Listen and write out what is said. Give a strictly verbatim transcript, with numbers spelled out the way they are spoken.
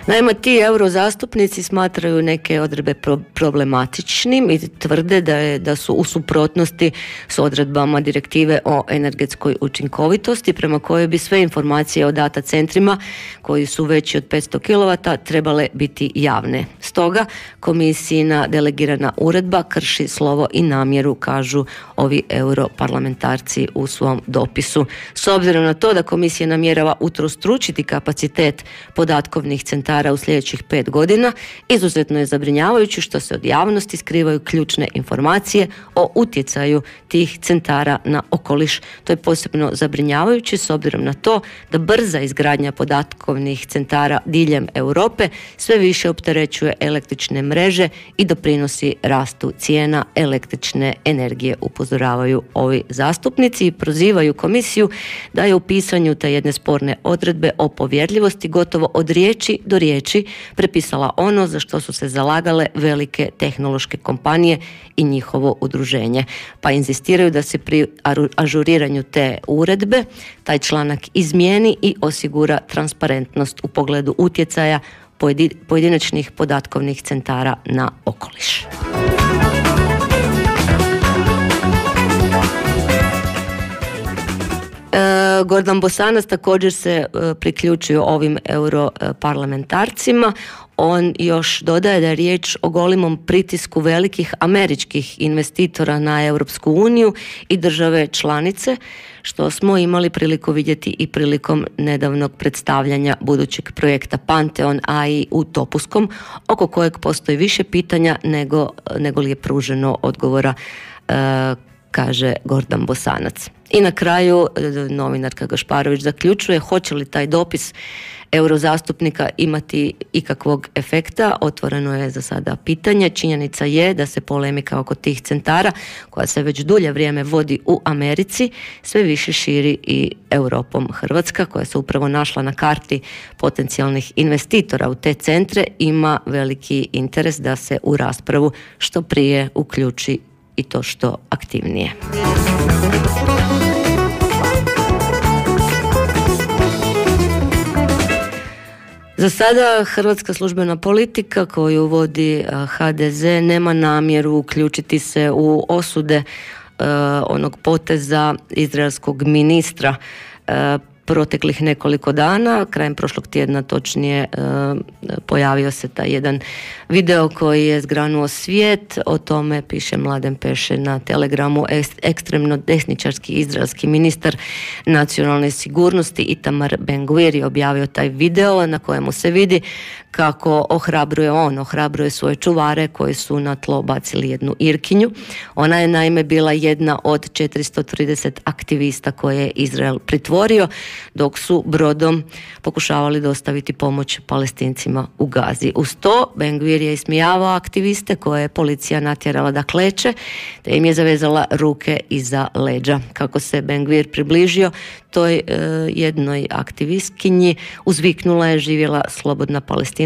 Naime, ti eurozastupnici smatraju neke odredbe pro- problematičnim i tvrde da, je, da su u suprotnosti s odredbama direktive o energetskoj učinkovitosti prema kojoj bi sve informacije o data centrima koji su veći od petsto kilovata trebale biti javne. Stoga komisijina delegirana uredba krši slovo i namjeru, kažu ovi europarlamentarci u svom dopisu. S obzirom na to da komisija namjerava utrostručiti kapacitet podatkovnih centara u sljedećih pet godina, izuzetno je zabrinjavajuće što se od javnosti skrivaju ključne informacije o utjecaju tih centara na okoliš. To je posebno zabrinjavajuće s obzirom na to da brza izgradnja podatkovnih centara diljem Europe sve više opterećuje električne mreže i doprinosi rastu cijena električne energije, upozoravaju ovi zastupnici i prozivaju komisiju da je u pisanju te jedne sporne odredbe o povjerljivosti gotovo od riječi do riječi prepisala ono za što su se zalagale velike tehnološke kompanije i njihovo udruženje. Pa inzistiraju da se pri ažuriranju te uredbe taj članak izmijeni i osigura transparentnost u pogledu utjecaja pojedinačnih podatkovnih centara na okoliš. Gordan Bosanac također se priključio ovim europarlamentarcima. On još dodaje da je riječ o golemom pritisku velikih američkih investitora na Europsku uniju i države članice, što smo imali priliku vidjeti i prilikom nedavnog predstavljanja budućeg projekta Pantheon A I u Topuskom, oko kojeg postoji više pitanja nego, nego li je pruženo odgovora, e, kaže Gordan Bosanac. I na kraju novinarka Gašparović zaključuje hoće li taj dopis eurozastupnika imati ikakvog efekta. Otvoreno je za sada pitanje. Činjenica je da se polemika oko tih centara, koja se već dulje vrijeme vodi u Americi, sve više širi i Europom. Hrvatska, koja se upravo našla na karti potencijalnih investitora u te centre, ima veliki interes da se u raspravu što prije uključi i to što aktivnije. Za sada hrvatska službena politika koju vodi ha de ze nema namjeru uključiti se u osude uh, onog poteza izraelskog ministra uh, proteklih nekoliko dana. Krajem prošlog tjedna točnije pojavio se taj jedan video koji je zgranuo svijet. O tome piše Mladen Peše na Telegramu. Ekstremno desničarski izraelski ministar nacionalne sigurnosti Itamar Ben-Gvir je objavio taj video na kojemu se vidi kako ohrabruje on, ohrabruje svoje čuvare koji su na tlo bacili jednu Irkinju. Ona je naime bila jedna od četiristo trideset aktivista koje je Izrael pritvorio dok su brodom pokušavali dostaviti pomoć Palestincima u Gazi. Uz to Ben-Gvir je ismijavao aktiviste koje je policija natjerala da kleče, te im je zavezala ruke iza leđa. Kako se Ben-Gvir približio toj e, jednoj aktivistkinji, uzviknula je živjela slobodna Palestina